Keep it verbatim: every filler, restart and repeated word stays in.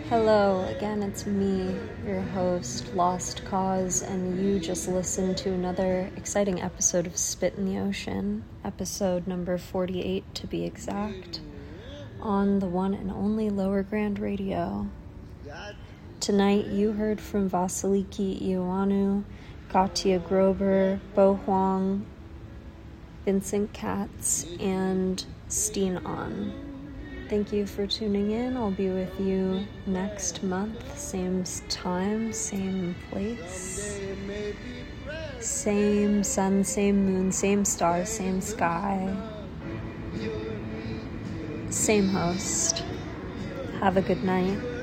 Hello, again, it's me, your host, Lost Cause, and you just listened to another exciting episode of Spit in the Ocean, episode number forty-eight to be exact, on the one and only Lower Grand Radio. Tonight you heard from Vasiliki Ioannou, Katya Grober, Bo Huang, Vincent Katz, and Steen On. Thank you for tuning in. I'll be with you next month, same time, same place, same sun, same moon, same stars, same sky, same host. Have a good night.